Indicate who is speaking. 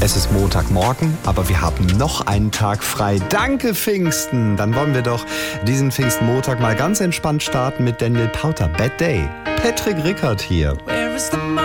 Speaker 1: Es ist Montagmorgen, aber wir haben noch einen Tag frei. Danke, Pfingsten! Dann wollen wir doch diesen Pfingstmontag mal ganz entspannt starten mit Daniel Powter. Bad Day. Patrick Rickert hier.